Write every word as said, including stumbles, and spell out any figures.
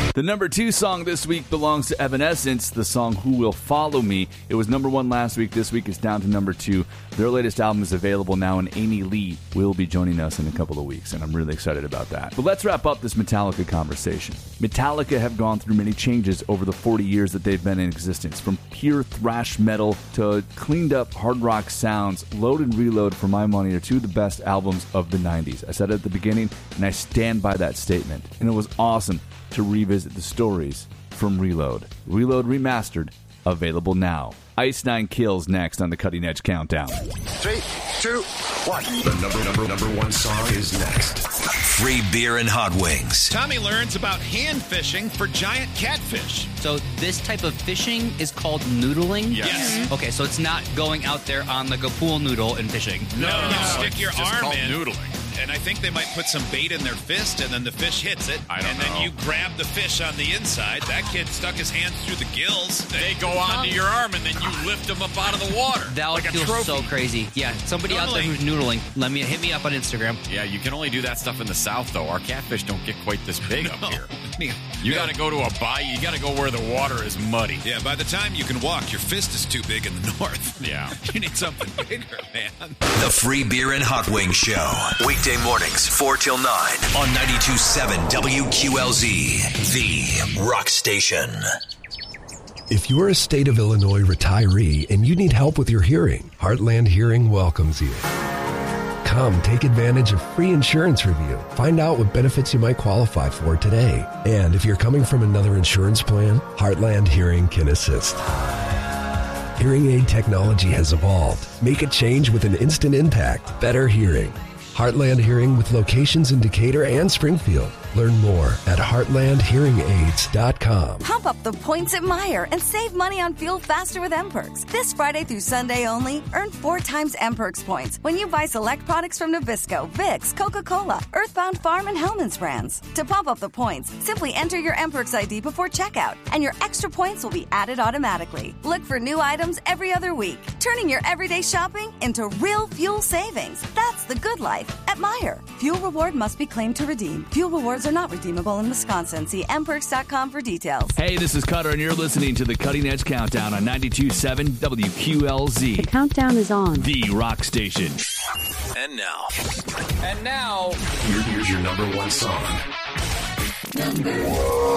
The number two song this week belongs to Evanescence, the song Who Will Follow Me. It was number one last week. This week it's down to number two. Their latest album is available now, and Amy Lee will be joining us in a couple of weeks, and I'm really excited about that. But let's wrap up this Metallica conversation. Metallica have gone through many changes over the forty years that they've been in existence, from pure thrash metal to cleaned up hard rock sounds. Load and Reload, for my money, are two of the best albums of the nineties. I said it at the beginning, and I stand by that statement. And it was awesome to revisit the stories from Reload. Reload Remastered, available now. Ice Nine Kills next on the Cutting Edge Countdown. Three, two, one. The number, number, number one song is next. Free beer and hot wings. Tommy learns about hand fishing for giant catfish. So this type of fishing is called noodling? Yes. yes. Okay, so it's not going out there on like a pool noodle and fishing. No, no, no you stick it's your just arm called in. noodling. And I think they might put some bait in their fist, and then the fish hits it. I don't and know. then you grab the fish on the inside. That kid stuck his hands through the gills. They go onto your arm, and then you lift them up out of the water. That would like a feel trophy. so crazy. Yeah, somebody Normally- out there who's noodling, let me hit me up on Instagram. Yeah, you can only do that stuff in the South, though. Our catfish don't get quite this big up here. Yeah. You No. got to go to a bayou. You got to go where the water is muddy. Yeah, by the time you can walk, your fist is too big in the north. Yeah. You need something bigger, man. The Free Beer and Hot Wings Show. Weekday mornings, four till nine on ninety-two point seven W Q L Z, the rock station. If you're a state of Illinois retiree and you need help with your hearing, Heartland Hearing welcomes you. Come take advantage of free insurance review. Find out what benefits you might qualify for today. And if you're coming from another insurance plan, Heartland Hearing can assist. Hearing aid technology has evolved. Make a change with an instant impact. Better hearing. Heartland Hearing with locations in Decatur and Springfield. Learn more at heartland hearing aids dot com. Pump up the points at Meijer and save money on fuel faster with M-Perks. This Friday through Sunday only, earn four times M-Perks points when you buy select products from Nabisco, Vicks, Coca-Cola, Earthbound Farm, and Hellman's brands. To pump up the points, simply enter your M-Perks I D before checkout, and your extra points will be added automatically. Look for new items every other week, turning your everyday shopping into real fuel savings. That's the good life at Meijer. Fuel reward must be claimed to redeem. Fuel rewards are not redeemable in Wisconsin. See m perks dot com for details. Hey, this is Cutter, and you're listening to the Cutting Edge Countdown on ninety-two point seven W Q L Z. The countdown is on. The rock station. And now. And now, Here, here's your number one song. Number